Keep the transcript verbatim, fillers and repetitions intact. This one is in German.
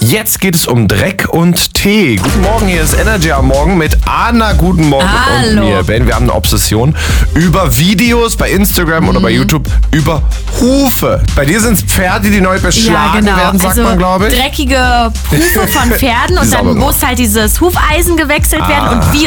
Jetzt geht es um Dreck und Tee. Guten Morgen, hier ist Energy am Morgen mit Anna. Guten Morgen. Hallo. Und mir, Ben. Wir haben eine Obsession über Videos bei Instagram mhm. oder bei YouTube über Hufe. Bei dir sind es Pferde, die neu beschlagen ja, genau. werden, sagt also man, glaube ich. Dreckige Hufe von Pferden und dann muss halt dieses Hufeisen gewechselt werden. Ah. Und wie